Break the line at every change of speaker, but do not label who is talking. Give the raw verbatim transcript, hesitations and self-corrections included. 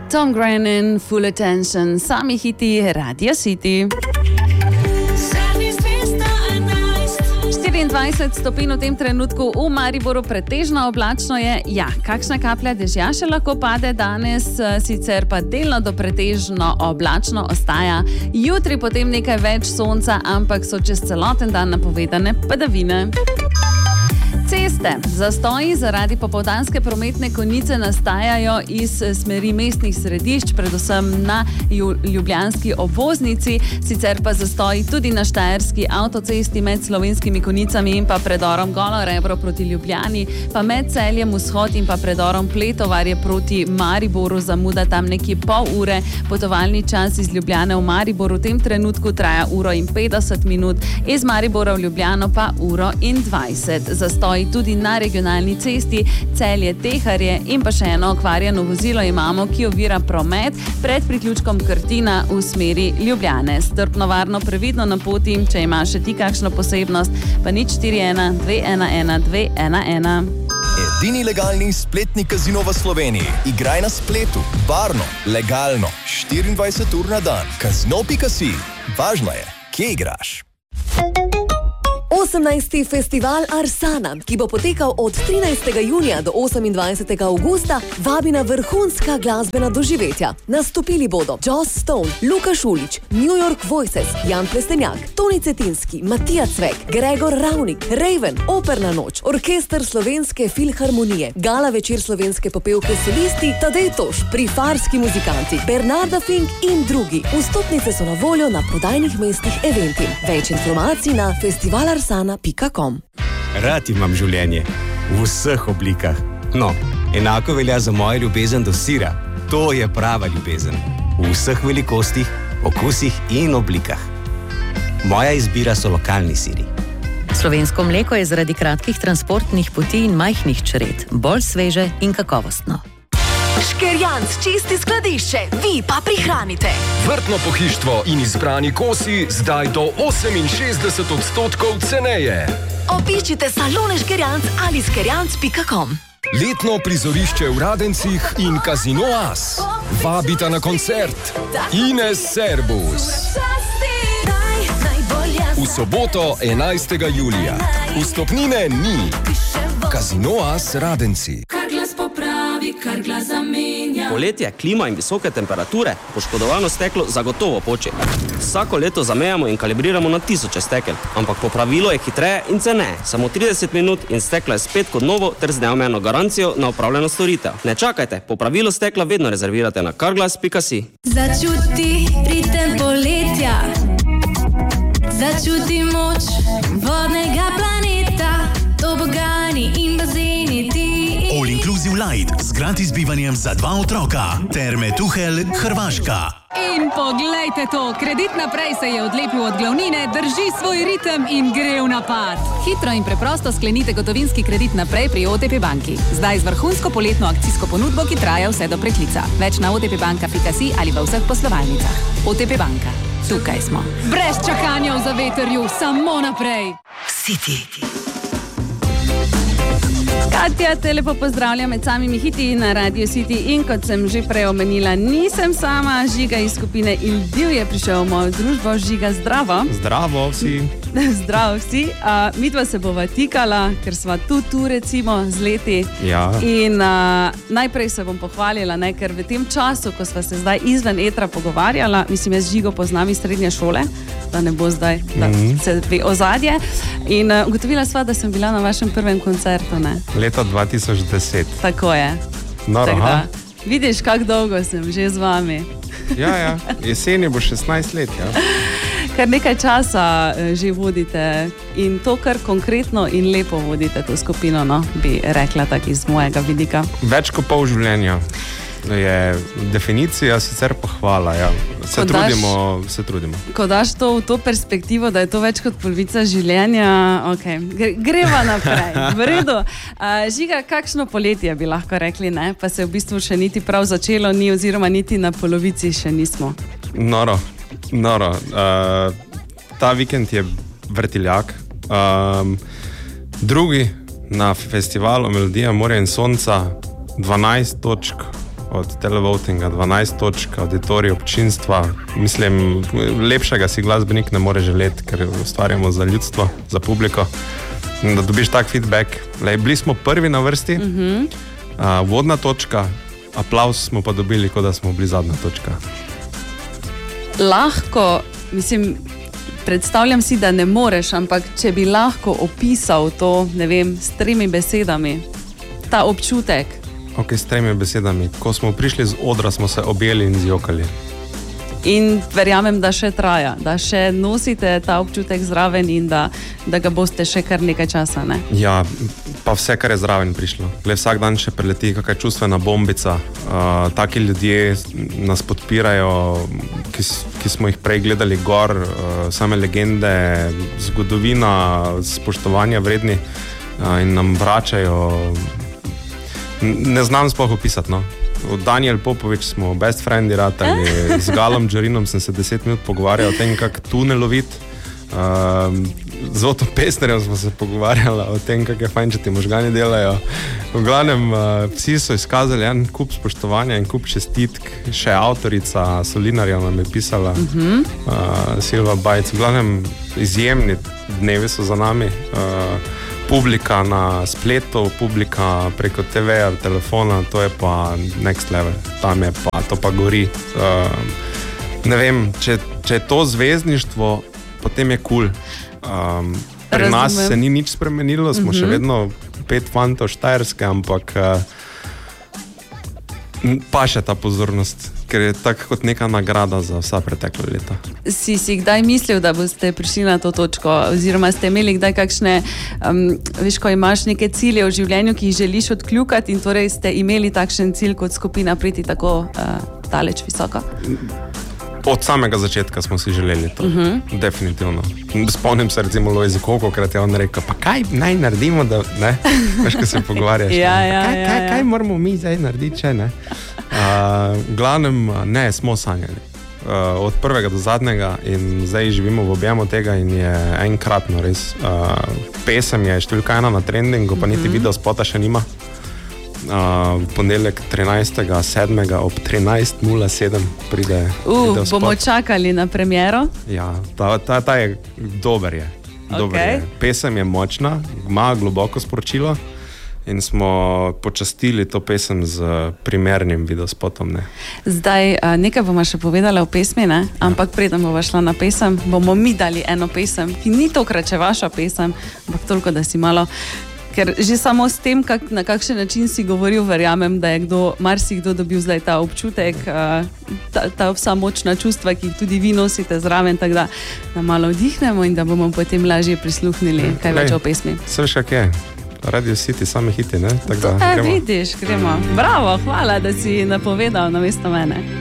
Tom Grennan, Full Attention, sami hiti Radio City. štiriindvajset stopinj v tem trenutku v Mariboru, pretežno oblačno je. Ja, kakšna kaplja dežja še lahko pade danes, sicer pa delno do pretežno oblačno ostaja. Jutri potem nekaj več sonca, ampak so čez celoten dan napovedane padavine. Ceste. Zastoji zaradi popoldanske prometne konice nastajajo iz smeri mestnih središč, predvsem na ljubljanski obvoznici, sicer pa zastoji tudi na štajerski avtocesti med slovenskimi konicami in pa predorom Golo Rebro proti Ljubljani, pa med Celjem vzhod in pa predorom Pletovarje proti Mariboru zamuda tam nekje pol ure. Potovalni čas iz Ljubljane v Maribor v tem trenutku traja uro in petdeset minut, iz Maribora v Ljubljano pa uro in dvajset. Zastoj tudi na regionalni cesti Celje-Teharje in pa še eno okvarjeno vozilo imamo, ki ovira promet pred priključkom Krtina v smeri Ljubljane. Strpno, varno, previdno na poti, če ima še ti kakšno posebnost, pa nič štiri ena dve ena ena dve ena ena.
Edini legalni spletni kazino v Sloveniji. Igraj na spletu, varno, legalno, štiriindvajset ur na dan. Kazino pika si. Važno je, kje igraš.
osemnajsti festival Arsana, ki bo potekal od trinajstega junija do osemindvajsetega avgusta, vabi na vrhunska glasbena doživetja. Nastopili bodo Joss Stone, Luka Šulić, New York Voices, Jan Plestenjak, Toni Cetinski, Matija Cvek, Gregor Ravnik, Raven, Operna noč, Orkester Slovenske filharmonije, Gala večer slovenske popevke solisti, Tadej Toš, Prifarski muzikanti, Bernarda Fink in drugi. Vstopnice so na voljo na prodajnih mestih Eventim. Več informacij na festival arsana pika com.
Rad imam življenje v vseh oblikah. No, enako velja za mojo ljubezen do sira. To je prava ljubezen. V vseh velikostih, okusih in oblikah. Moja izbira so lokalni siri.
Slovensko mleko je zaradi kratkih transportnih poti in majhnih čred bolj sveže in kakovostno.
Škerjanc čisti skladišče, vi pa prihranite.
Vrtno pohištvo in izbrani kosi zdaj do oseminšestdeset odstotkov ceneje.
Obiščite salone Škerjanc ali škerjanc pika com.
Letno prizorišče v Radencih in Casino As. Vabita na koncert Ines Serbus. V soboto enajstega julija. Vstopnine ni. Casino As Radenci.
Kar glas zamenja.
Poletje, klima in visoke temperature, poškodovano steklo zagotovo poči. Vsako leto zamejamo in kalibriramo na tisoče stekel, ampak popravilo je hitreje in ceneje. Samo trideset minut in steklo je spet kot novo ter z neomejeno garancijo na opravljeno storitev. Ne čakajte, popravilo stekla vedno rezervirate na carglass pika si.
Začuti ritem poletja, začuti moč vodnega planeta, tobogani in bazeni ti.
All Inclusive Light z gratis bivanjem za dva otroka. Terme Tuhel, Hrvaška.
In poglejte to, Kredit Naprej se je odlepil od glavnine, drži svoj ritem in gre v napad. Hitro in preprosto sklenite gotovinski kredit naprej pri O T P banki. Zdaj z vrhunsko poletno akcijsko ponudbo, ki traja vse do preklica. Več na o t p banka pika si ali v vseh poslovalnicah. O T P banka. Tukaj smo. Brez čakanja v zavetrju, samo naprej.
City.
Katja, te lepo pozdravljam med samimi hiti na Radio City in kot sem že prej omenila, nisem sama. Žiga iz skupine Ildiv je prišel v mojo družbo. Žiga, zdravo.
Zdravo vsi.
Zdravo vsi. Uh, midva se bova tikala, ker sva tu, tu recimo z leti.
Ja.
In uh, najprej se bom pohvalila, ne, ker v tem času, ko sva se zdaj izven etra pogovarjala, mislim, jaz Žigo poznam iz srednje šole, da ne bo zdaj, da mm-hmm. se ve ozadje. In uh, ugotovila sva, da sem bila na vašem prvem koncertu, ne?
Leta dva tisoč deset.
Tako je.
Noro, ha?
Vidiš, kako dolgo sem že z vami.
Ja, ja. Jeseni bo šestnajst let, ja.
Kar nekaj časa že vodite in to kar konkretno in lepo vodite to skupino, no, bi rekla tako iz mojega vidika.
Več kot pol življenja je definicija, sicer pohvala, ja. Se
Ko
trudimo,
daš,
se trudimo.
Ko daš to v to perspektivo, da je to več kot polovica življenja, ok, gre, greva naprej. V redu. Uh, Žiga, kakšno poletje bi lahko rekli, ne? Pa se v bistvu še niti prav začelo ni, oziroma niti na polovici še nismo.
Noro, noro. Uh, ta vikend je vrtiljak. Um, drugi na festivalu Melodija Morja in Sonca, dvanajst točk od televotinga dvanajst točk, auditorij občinstva. Mislim, lepšega si glasbenik ne more želeti, ker ustvarjamo za ljudstvo, za publiko. Da dobiš tak feedback. Lej, bili smo prvi na vrsti, uh-huh. uh, vodna točka, aplavz smo pa dobili, kot da smo bili zadnja točka.
Lahko, mislim, predstavljam si, da ne moreš, ampak če bi lahko opisal to, ne vem, s tremi besedami, ta občutek.
Ok, s tremi besedami. Ko smo prišli z odra, smo se objeli in zjokali.
In verjamem, da še traja, da še nosite ta občutek zraven in da, da ga boste še kar nekaj časa, ne?
Ja, pa vse, kar je zraven prišlo. Gle, vsak dan še preleti kakaj čustvena bombica. Uh, taki ljudje nas podpirajo, ki, ki smo jih prej gledali gor, uh, same legende, zgodovina, spoštovanja vredni uh, in nam vračajo. Ne znam sploh opisati, no. Daniel Popovič smo best friendi ratali, z Galom Džarinom sem se deset minut pogovarjal o tem, kak tune lovit. Um, z Oto Pesnerjem smo se pogovarjali o tem, kak je fajn, če ti možgani delajo. V glavnem, uh, vsi so izkazali en kup spoštovanja in kup čestitk. Še avtorica Solinarja nam je pisala, uh-huh. uh, Silva Bajc. V glavnem, izjemni dnevi so za nami. Uh, Publika na spletu, publika preko te veja, telefona, to je pa next level. Tam je pa, to pa gori. Uh, ne vem, če, če je to zvezdništvo, potem je cool. Um, pri Razumem. Nas se ni nič spremenilo, smo uh-huh. še vedno pet fantov Štajerske, ampak uh, pa še ta pozornost, ker je tako kot neka nagrada za vsa pretekla leta.
Si si kdaj mislil, da boste prišli na to točko, oziroma ste imeli kdaj kakšne, um, veš, ko imaš neke cilje v življenju, ki jih želiš odkljukati in torej ste imeli takšen cilj kot skupina priti tako uh, daleč visoko?
Od samega začetka smo si želeli to, uh-huh. definitivno. Spomnim se recimo Lojzi, kolikokrat je on rekel, pa kaj naj naredimo, da, ne, veš, ko se pogovarjaš,
ja, ja,
kaj,
ja,
kaj,
ja.
kaj moramo mi zdaj narediti, če ne. Uh, v glavnem, ne, smo sanjali. Uh, od prvega do zadnjega in zdaj živimo v objemu tega in je enkratno res. Uh, pesem je številka ena na trendingu, pa niti mm-hmm. video spota še nima. Uh, v ponedeljek trinajstega sedmega ob trinajst nula sedem pride
uh,
video spot.
Bomo čakali na premiero?
Ja, ta, ta, ta je dober je. Dober okay. je. Pesem je močna, ima globoko sporočilo. In smo počastili to pesem z primernim videospotom. Ne.
Zdaj, nekaj bomo še povedali o pesmi, ne? Ampak preden bomo šla na pesem, bomo mi dali eno pesem, ki ni tokrat še vaša pesem, ampak toliko, da si malo... Ker že samo s tem, kak, na kakšen način si govoril, verjamem, da je kdo, marsikdo dobil zdaj ta občutek, ta, ta vsa močna čustva, ki jih tudi vi nosite zraven, tako da, da malo vdihnemo in da bomo potem lažje prisluhnili kaj več o pesmi.
Se veš, kak je? Radio City, same hiti, ne? Tak da,
e, vidiš, gremo. Bravo, hvala, da si napovedal namesto mene.